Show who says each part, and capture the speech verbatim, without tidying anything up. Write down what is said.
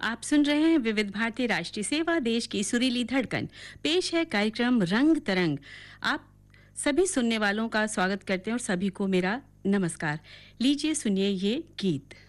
Speaker 1: आप सुन रहे हैं विविध भारती राष्ट्रीय सेवा, देश की सुरीली धड़कन। पेश है कार्यक्रम रंग तरंग। आप सभी सुनने वालों का स्वागत करते हैं और सभी को मेरा नमस्कार। लीजिए सुनिए ये गीत।